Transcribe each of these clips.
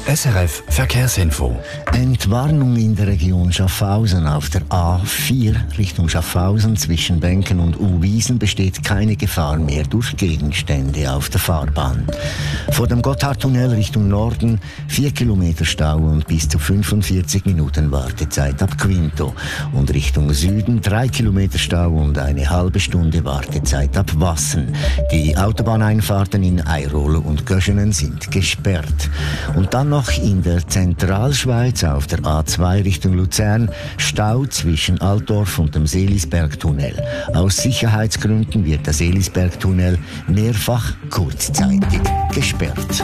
SRF Verkehrsinfo. Entwarnung in der Region Schaffhausen. Auf der A4 Richtung Schaffhausen zwischen Benken und Uwiesen besteht keine Gefahr mehr durch Gegenstände auf der Fahrbahn. Vor dem Gotthardtunnel Richtung Norden 4 Kilometer Stau und bis zu 45 Minuten Wartezeit ab Quinto. Und Richtung Süden 3 Kilometer Stau und eine halbe Stunde Wartezeit ab Wassen. Die Autobahneinfahrten in Airol und Göschenen sind gesperrt. Und dann noch in der Zentralschweiz auf der A2 Richtung Luzern Stau zwischen Altdorf und dem Seelisbergtunnel. Aus Sicherheitsgründen wird der Seelisbergtunnel mehrfach kurzzeitig gesperrt.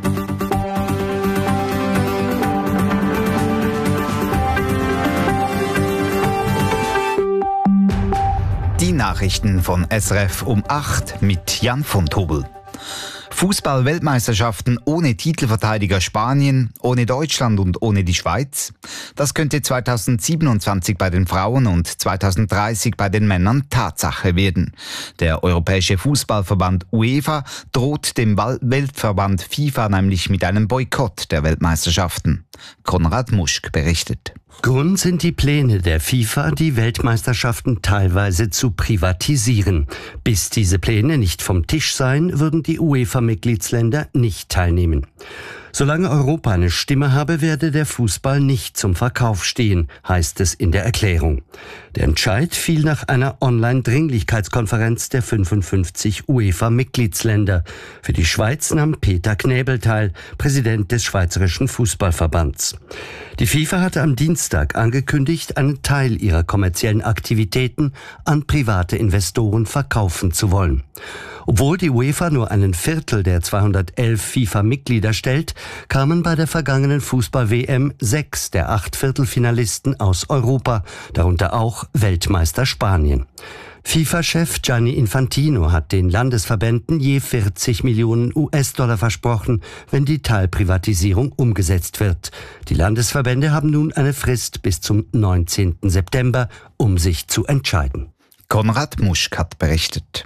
Die Nachrichten von SRF um 8 mit Jan von Tobel. Fußball-Weltmeisterschaften ohne Titelverteidiger Spanien, ohne Deutschland und ohne die Schweiz. Das könnte 2027 bei den Frauen und 2030 bei den Männern Tatsache werden. Der Europäische Fußballverband UEFA droht dem Weltverband FIFA nämlich mit einem Boykott der Weltmeisterschaften. Konrad Muschk berichtet. Grund sind die Pläne der FIFA, die Weltmeisterschaften teilweise zu privatisieren. Bis diese Pläne nicht vom Tisch seien, würden die UEFA-Mitgliedsländer nicht teilnehmen. Solange Europa eine Stimme habe, werde der Fußball nicht zum Verkauf stehen, heißt es in der Erklärung. Der Entscheid fiel nach einer Online-Dringlichkeitskonferenz der 55 UEFA-Mitgliedsländer. Für die Schweiz nahm Peter Knäbel teil, Präsident des Schweizerischen Fußballverbands. Die FIFA hatte am Dienstag angekündigt, einen Teil ihrer kommerziellen Aktivitäten an private Investoren verkaufen zu wollen. Obwohl die UEFA nur einen Viertel der 211 FIFA-Mitglieder stellt, kamen bei der vergangenen Fußball-WM 6 der 8 Viertelfinalisten aus Europa, darunter auch Weltmeister Spanien. FIFA-Chef Gianni Infantino hat den Landesverbänden je 40 Millionen US-Dollar versprochen, wenn die Teilprivatisierung umgesetzt wird. Die Landesverbände haben nun eine Frist bis zum 19. September, um sich zu entscheiden. Konrad Muschk hat berichtet.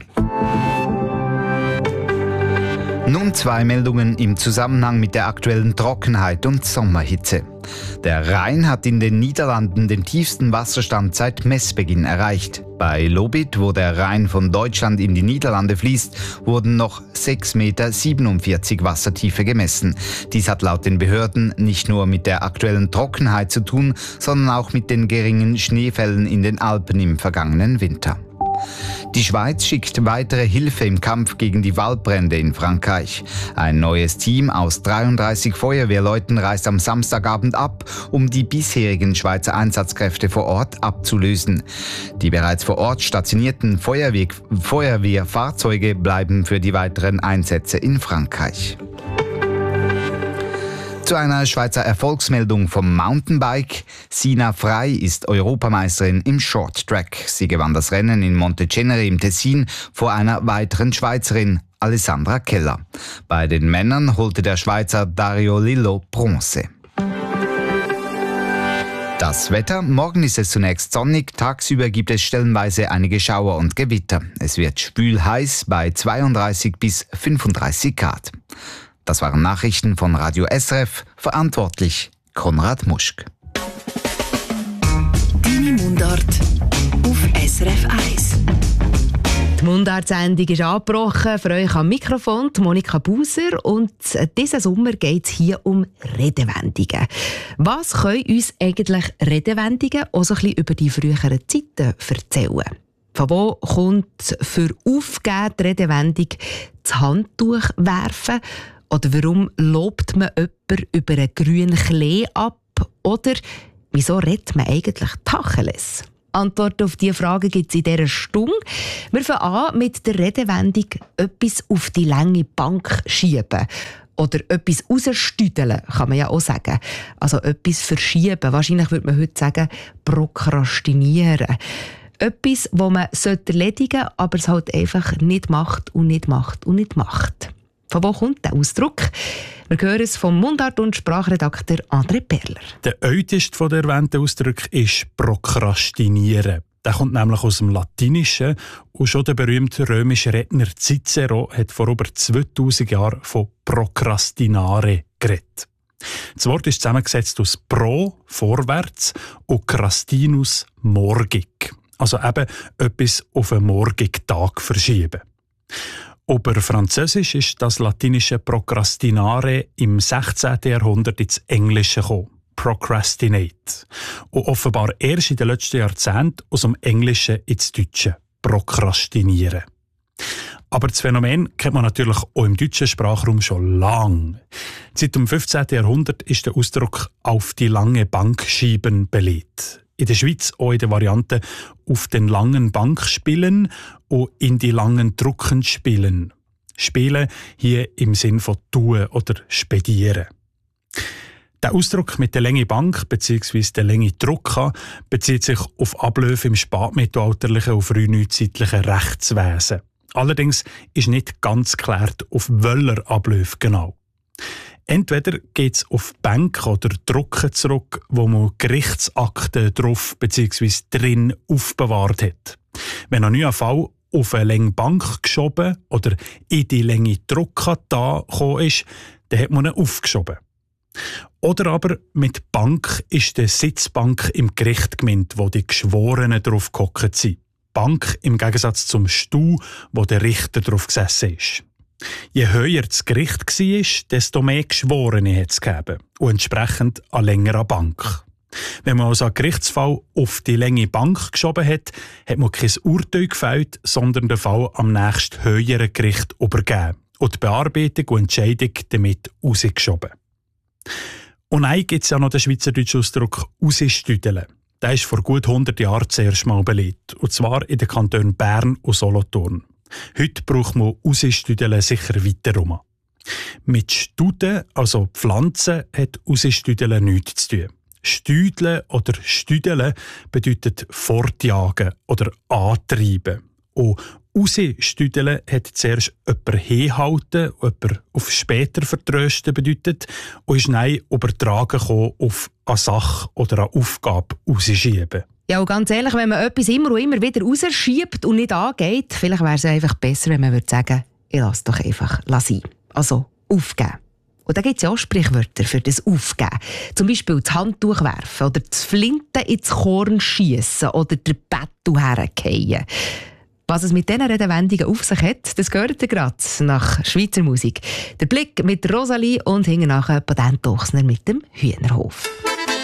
Nun 2 Meldungen im Zusammenhang mit der aktuellen Trockenheit und Sommerhitze. Der Rhein hat in den Niederlanden den tiefsten Wasserstand seit Messbeginn erreicht. Bei Lobith, wo der Rhein von Deutschland in die Niederlande fließt, wurden noch 6,47 Meter Wassertiefe gemessen. Dies hat laut den Behörden nicht nur mit der aktuellen Trockenheit zu tun, sondern auch mit den geringen Schneefällen in den Alpen im vergangenen Winter. Die Schweiz schickt weitere Hilfe im Kampf gegen die Waldbrände in Frankreich. Ein neues Team aus 33 Feuerwehrleuten reist am Samstagabend ab, um die bisherigen Schweizer Einsatzkräfte vor Ort abzulösen. Die bereits vor Ort stationierten Feuerwehrfahrzeuge bleiben für die weiteren Einsätze in Frankreich. Zu einer Schweizer Erfolgsmeldung vom Mountainbike. Sina Frey ist Europameisterin im Shorttrack. Sie gewann das Rennen in Montecenere im Tessin vor einer weiteren Schweizerin, Alessandra Keller. Bei den Männern holte der Schweizer Dario Lillo Bronze. Das Wetter. Morgen ist es zunächst sonnig, tagsüber gibt es stellenweise einige Schauer und Gewitter. Es wird schwül heiß bei 32 bis 35 Grad. Das waren Nachrichten von Radio SRF, verantwortlich Konrad Muschk. Deine Mundart auf SRF 1. Die Mundart-Sendung ist angebrochen. Für euch am Mikrofon Monika Buser. Und diesen Sommer geht es hier um Redewendungen. Was können uns eigentlich Redewendungen auch so ein bisschen über die früheren Zeiten erzählen? Von wo kommt für aufgeben die Redewendung das Handtuch werfen? Oder warum lobt man jemanden über einen grünen Klee ab? Oder wieso redet man eigentlich Tacheles? Antworten auf diese Fragen gibt es in dieser Stunde. Wir fangen an mit der Redewendung «etwas auf die lange Bank schieben». Oder «etwas rausstüdeln», kann man ja auch sagen. Also «etwas verschieben». Wahrscheinlich würde man heute sagen «prokrastinieren». Etwas, das man erledigen sollte, aber es halt einfach nicht macht und nicht macht und nicht macht. Von wo kommt der Ausdruck? Wir hören es vom Mundart- und Sprachredakteur André Perler. Der älteste der erwähnten Ausdrücke ist «prokrastinieren». Der kommt nämlich aus dem Latinischen und schon der berühmte römische Redner Cicero hat vor über 2000 Jahren von «prokrastinare» geredet. Das Wort ist zusammengesetzt aus pro, vorwärts, und crastinus, morgig. Also eben etwas auf einen morgigen Tag verschieben. Über Französisch ist das latinische procrastinare im 16. Jahrhundert ins Englische gekommen. Procrastinate. Und offenbar erst in den letzten Jahrzehnten aus dem Englischen ins Deutsche. Prokrastinieren. Aber das Phänomen kennt man natürlich auch im deutschen Sprachraum schon lange. Seit dem 15. Jahrhundert ist der Ausdruck «auf die lange Bank schieben» belegt. In der Schweiz auch in der Variante «auf den langen Bank spielen» und «in die langen Drucken spielen». Spielen hier im Sinn von «tun» oder «spedieren». Der Ausdruck mit der langen Bank bzw. der langen Drucke bezieht sich auf Abläufe im spätmittelalterlichen und frühneuzeitlichen Rechtswesen. Allerdings ist nicht ganz geklärt, auf welcher Abläufe genau. Entweder geht es auf Bänke oder Drucken zurück, wo man Gerichtsakten drauf bzw. drin aufbewahrt hat. Wenn ein neuer Fall auf eine lange Bank geschoben oder in die lange Drucke da gekommen ist, dann hat man ihn aufgeschoben. Oder aber mit Bank ist die Sitzbank im Gericht gemeint, wo die Geschworenen drauf gehockt sind. Bank im Gegensatz zum Stuhl, wo der Richter drauf gesessen ist. Je höher das Gericht war, desto mehr Geschworene hat es gegeben und entsprechend eine längere Bank. Wenn man also einen Gerichtsfall auf die lange Bank geschoben hat, hat man kein Urteil gefällt, sondern den Fall am nächsten höheren Gericht übergeben und die Bearbeitung und Entscheidung damit rausgeschoben. Und dann gibt es ja noch den schweizerdeutschen Ausdruck «rausstüdeln». Der ist vor gut 100 Jahren zuerst mal belegt, und zwar in den Kantonen Bern und Solothurn. Heute braucht man «rausstüdeln» sicher weiter rum. Mit Studen, also Pflanzen, hat «rausstüdeln» nichts zu tun. Stüdeln oder Stüdeln bedeutet fortjagen oder antreiben. Und «rausstüdeln» hat zuerst jemanden hinhalten, jemanden auf später vertrösten bedeutet und ist dann übertragen auf eine Sache oder eine Aufgabe rausschieben. Ja, und ganz ehrlich, wenn man etwas immer und immer wieder rausschiebt und nicht angeht, vielleicht wäre es einfach besser, wenn man würde sagen, ich lasse doch einfach sein. Also aufgeben. Und da gibt es ja auch Sprichwörter für das Aufgeben. Zum Beispiel das Handtuch werfen oder das Flinte ins Korn schiessen oder den Bettel herfallen. Was es mit diesen Redewendungen auf sich hat, das gehört ihr gerade nach Schweizer Musik. Der Blick mit Rosalie und hinten nachher Patent Ochsner mit dem Hühnerhof.